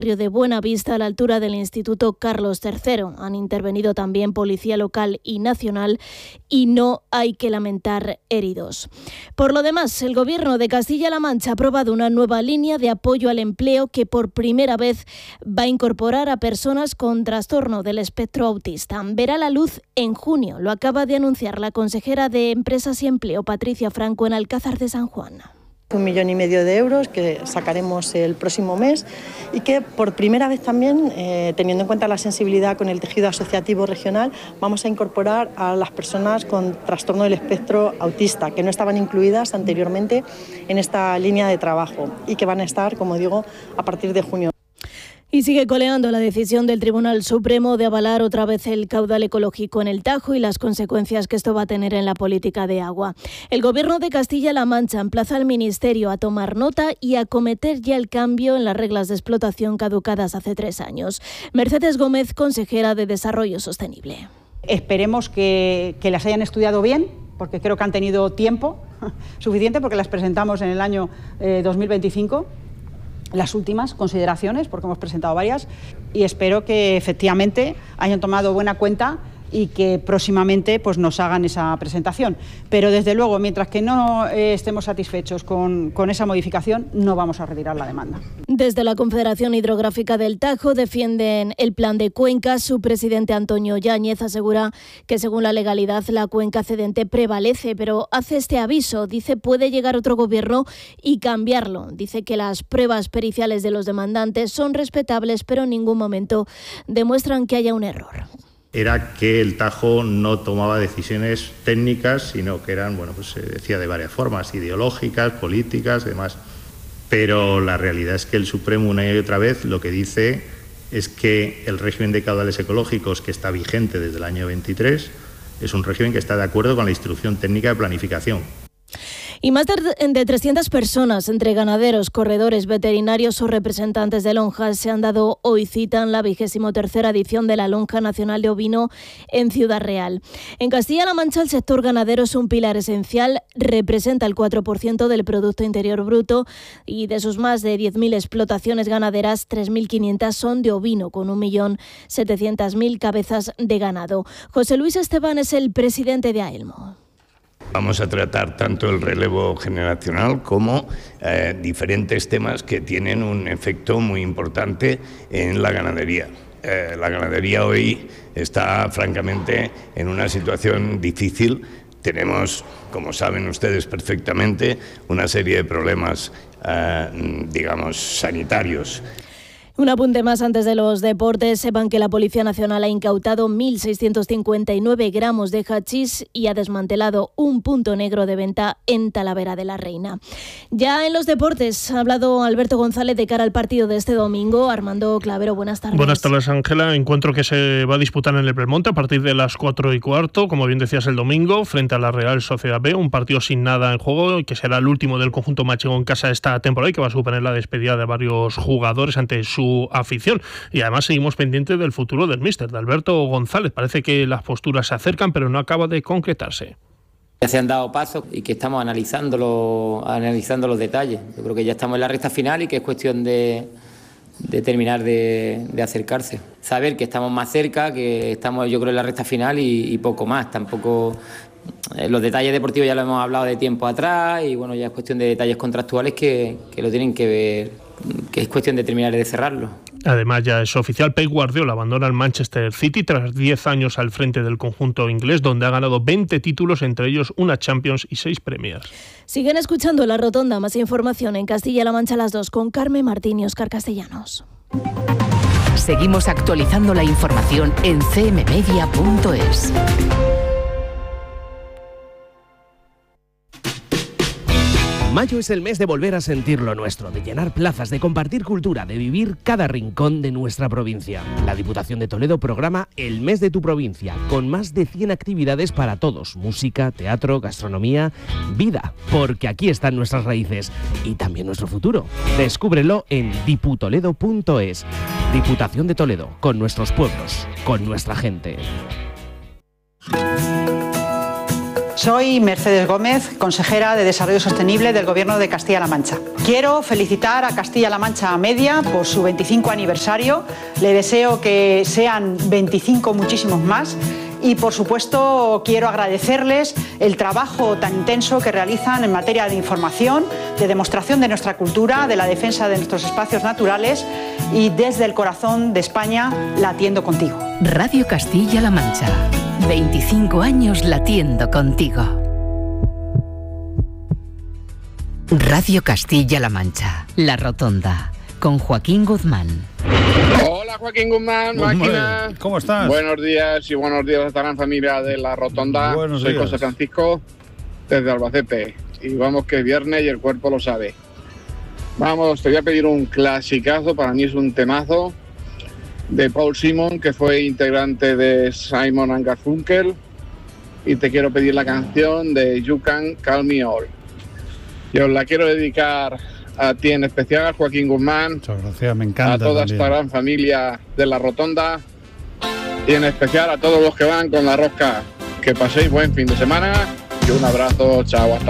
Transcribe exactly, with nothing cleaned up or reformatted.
de Buenavista, a la altura del Instituto Carlos tercero. Han intervenido también policía local y nacional y no hay que lamentar heridos. Por lo demás, el Gobierno de Castilla-La Mancha ha aprobado una nueva línea de apoyo al empleo que por primera vez va a incorporar a personas con trastorno del espectro autista. Verá la luz en junio, lo acaba de anunciar la consejera de Empresas y Empleo, Patricia Franco, en Alcázar de San Juan. Un millón y medio de euros que sacaremos el próximo mes y que por primera vez también, eh, teniendo en cuenta la sensibilidad con el tejido asociativo regional, vamos a incorporar a las personas con trastorno del espectro autista, que no estaban incluidas anteriormente en esta línea de trabajo y que van a estar, como digo, a partir de junio. Y sigue coleando la decisión del Tribunal Supremo de avalar otra vez el caudal ecológico en el Tajo y las consecuencias que esto va a tener en la política de agua. El Gobierno de Castilla-La Mancha emplaza al Ministerio a tomar nota y a acometer ya el cambio en las reglas de explotación caducadas hace tres años. Mercedes Gómez, consejera de Desarrollo Sostenible. Esperemos que, que las hayan estudiado bien, porque creo que han tenido tiempo suficiente, porque las presentamos en el año eh, dos mil veinticinco. Las últimas consideraciones, porque hemos presentado varias, y espero que efectivamente hayan tomado buena cuenta y que próximamente pues, nos hagan esa presentación. Pero desde luego, mientras que no eh, estemos satisfechos con, con esa modificación, no vamos a retirar la demanda. Desde la Confederación Hidrográfica del Tajo defienden el plan de cuencas. Su presidente Antonio Yáñez asegura que según la legalidad la cuenca cedente prevalece, pero hace este aviso. Dice puede llegar otro gobierno y cambiarlo. Dice que las pruebas periciales de los demandantes son respetables, pero en ningún momento demuestran que haya un error. Era que el Tajo no tomaba decisiones técnicas, sino que eran, bueno, pues se decía de varias formas, ideológicas, políticas, demás. Pero la realidad es que el Supremo una y otra vez lo que dice es que el régimen de caudales ecológicos que está vigente desde el año veintitrés es un régimen que está de acuerdo con la instrucción técnica de planificación. Y más de trescientas personas, entre ganaderos, corredores, veterinarios o representantes de lonjas, se han dado hoy cita en la vigésimo tercera edición de la Lonja Nacional de Ovino en Ciudad Real. En Castilla-La Mancha, el sector ganadero es un pilar esencial, representa el cuatro por ciento del Producto Interior Bruto y de sus más de diez mil explotaciones ganaderas, tres mil quinientas son de ovino, con un millón setecientas mil cabezas de ganado. José Luis Esteban es el presidente de AELMO. Vamos a tratar tanto el relevo generacional como eh, diferentes temas que tienen un efecto muy importante en la ganadería. Eh, la ganadería hoy está francamente en una situación difícil. Tenemos, como saben ustedes perfectamente, una serie de problemas, eh, digamos, sanitarios. Un apunte más antes de los deportes. Sepan que la Policía Nacional ha incautado mil seiscientos cincuenta y nueve gramos de hachís y ha desmantelado un punto negro de venta en Talavera de la Reina. Ya en los deportes ha hablado Alberto González de cara al partido de este domingo. Armando Clavero, buenas tardes. Buenas tardes, Ángela. Encuentro que se va a disputar en el Belmonte a partir de las cuatro y cuarto, como bien decías, el domingo, frente a la Real Sociedad B. Un partido sin nada en juego y que será el último del conjunto manchego en casa esta temporada y que va a suponer la despedida de varios jugadores ante su afición. Y además seguimos pendientes del futuro del míster, de Alberto González. Parece que las posturas se acercan, pero no acaba de concretarse. Ya se han dado pasos y que estamos analizándolo, analizando los detalles. Yo creo que ya estamos en la recta final y que es cuestión de, de terminar de, de acercarse. Saber que estamos más cerca, que estamos yo creo en la recta final y, y poco más. Tampoco eh, los detalles deportivos ya lo hemos hablado de tiempo atrás y bueno, ya es cuestión de detalles contractuales que, que lo tienen que ver, que es cuestión de terminar de cerrarlo. Además, ya es oficial, Pep Guardiola abandona el Manchester City tras diez años al frente del conjunto inglés, donde ha ganado veinte títulos, entre ellos una Champions y seis Premiers. Siguen escuchando La Rotonda. Más información en Castilla-La Mancha a las dos con Carmen Martín y Óscar Castellanos. Seguimos actualizando la información en c m media punto es. Mayo es el mes de volver a sentir lo nuestro, de llenar plazas, de compartir cultura, de vivir cada rincón de nuestra provincia. La Diputación de Toledo programa El Mes de tu Provincia, con más de cien actividades para todos. Música, teatro, gastronomía, vida, porque aquí están nuestras raíces y también nuestro futuro. Descúbrelo en diputoledo punto es. Diputación de Toledo, con nuestros pueblos, con nuestra gente. Soy Mercedes Gómez, consejera de Desarrollo Sostenible del Gobierno de Castilla-La Mancha. Quiero felicitar a Castilla-La Mancha Media por su veinticinco aniversario. Le deseo que sean veinticinco muchísimos más. Y, por supuesto, quiero agradecerles el trabajo tan intenso que realizan en materia de información, de demostración de nuestra cultura, de la defensa de nuestros espacios naturales, y desde el corazón de España latiendo contigo. Radio Castilla-La Mancha. veinticinco años latiendo contigo. Radio Castilla-La Mancha. La Rotonda. Con Joaquín Guzmán. Hola Joaquín Guzmán, máquina. ¿Cómo estás? Buenos días y buenos días a toda la familia de La Rotonda. Buenos Soy días. José Francisco desde Albacete. Y vamos que es viernes y el cuerpo lo sabe. Vamos, te voy a pedir un clasicazo, para mí es un temazo, de Paul Simon, que fue integrante de Simon and Garfunkel. Y te quiero pedir la canción de You Can Call Me All. Yo la quiero dedicar a ti en especial, Joaquín Guzmán. Muchas gracias, me encanta. A toda también. esta gran familia de La Rotonda y en especial a todos los que van con la rosca. Que paséis buen fin de semana y un abrazo, chao, hasta